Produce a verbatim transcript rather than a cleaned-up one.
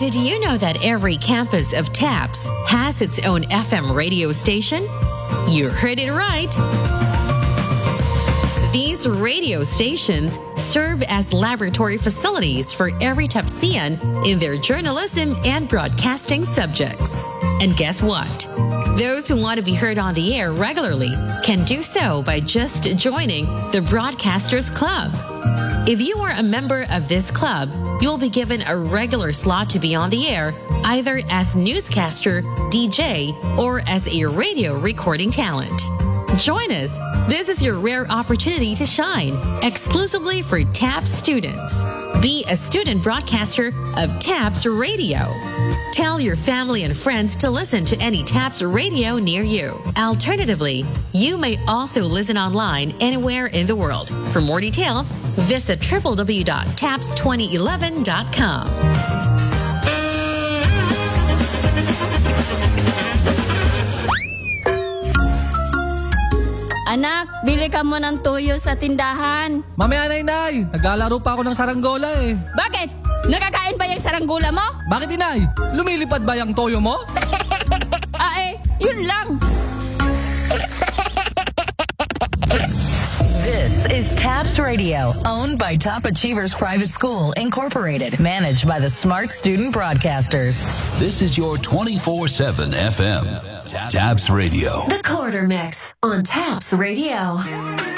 Did you know that every campus of TAPS has its own F M radio station? You heard it right. These radio stations serve as laboratory facilities for every TAPSian in their journalism and broadcasting subjects. And guess what? Those who want to be heard on the air regularly can do so by just joining the Broadcasters Club. If you are a member of this club, you'll be given a regular slot to be on the air, either as newscaster, D J, or as a radio recording talent. Join us. This is your rare opportunity to shine, exclusively for TAPS students. Be a student broadcaster of TAPS Radio. Tell your family and friends to listen to any TAPS radio near you. Alternatively, you may also listen online anywhere in the world. For more details, visit w w w dot taps twenty eleven dot com. Anak, bili ka mo ng toyo sa tindahan. Mamaya na, Inay. Naglalaro pa ako ng saranggola eh. Bakit? Nakakain ba yung saranggola mo? Bakit, Inay? Lumilipad ba yung toyo mo? Ah eh, yun lang. This is TAPS Radio, owned by Top Achievers Private School, Incorporated, managed by the Smart Student Broadcasters. This is your twenty-four seven F M. TAPS Radio. The Quarter Mix on TAPS Radio.